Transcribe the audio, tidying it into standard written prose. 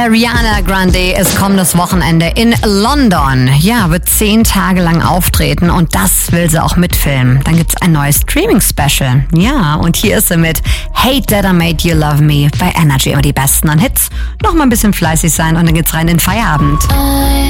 Ariana Grande ist kommendes Wochenende in London. Ja, wird 10 Tage lang auftreten und das will sie auch mitfilmen. Dann gibt's ein neues Streaming-Special. Ja, und hier ist sie mit Hate That I Made You Love Me bei Energy. Immer die Besten an Hits. Noch mal ein bisschen fleißig sein und dann geht's rein in den Feierabend.